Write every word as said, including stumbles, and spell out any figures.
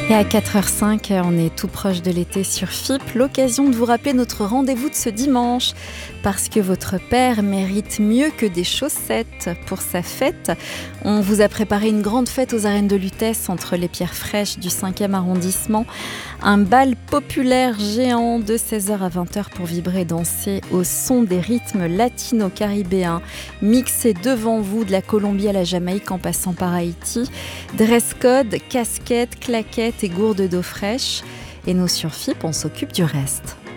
Et à quatre heures cinq, on est tout proche de l'été sur F I P, l'occasion de vous rappeler notre rendez-vous de ce dimanche. Parce que votre père mérite mieux que des chaussettes pour sa fête. On vous a préparé une grande fête aux arènes de Lutèce entre les pierres fraîches du cinquième arrondissement. Un bal populaire géant de seize heures à vingt heures pour vibrer et danser au son des rythmes latino-caribéens mixés devant vous de la Colombie à la Jamaïque en passant par Haïti. Dress code, casquettes, claquettes et gourdes d'eau fraîche. Et nous sur F I P, on s'occupe du reste.